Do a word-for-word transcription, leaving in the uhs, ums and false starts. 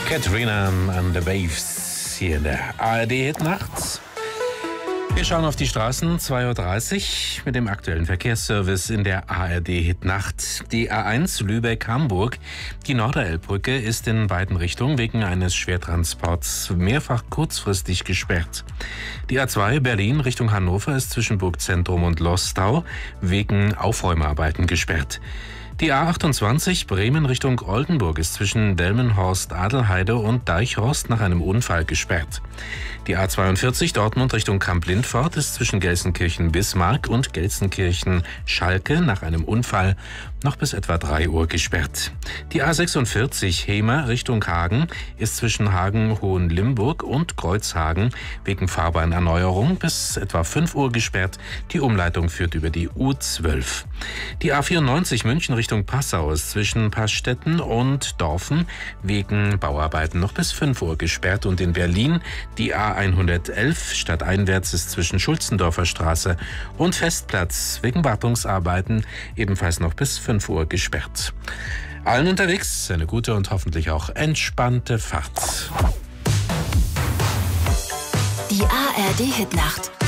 Katrina and the Waves hier in der A R D-Hitnacht. Wir schauen auf die Straßen, zwei Uhr dreißig mit dem aktuellen Verkehrsservice in der A R D-Hitnacht. Die A eins Lübeck-Hamburg, die Norderelbbrücke, ist in beiden Richtungen wegen eines Schwertransports mehrfach kurzfristig gesperrt. Die A zwei Berlin Richtung Hannover ist zwischen Burgzentrum und Lostau wegen Aufräumarbeiten gesperrt. Die A achtundzwanzig Bremen Richtung Oldenburg ist zwischen Delmenhorst, Adelheide und Deichhorst nach einem Unfall gesperrt. Die A zweiundvierzig Dortmund Richtung Kamp-Lindfort ist zwischen Gelsenkirchen-Bismarck und Gelsenkirchen-Schalke nach einem Unfall noch bis etwa drei Uhr gesperrt. Die A sechsundvierzig Hemer Richtung Hagen ist zwischen Hagen-Hohenlimburg und Kreuzhagen wegen Fahrbahnerneuerung bis etwa fünf Uhr gesperrt. Die Umleitung führt über die U zwölf. Die A vierundneunzig München Richtung Passau ist zwischen Passstetten und Dorfen wegen Bauarbeiten noch bis fünf Uhr gesperrt. Und in Berlin die A hundertelf stadteinwärts ist zwischen Schulzendorfer Straße und Festplatz wegen Wartungsarbeiten ebenfalls noch bis fünf Uhr gesperrt. Allen unterwegs eine gute und hoffentlich auch entspannte Fahrt. Die A R D-Hitnacht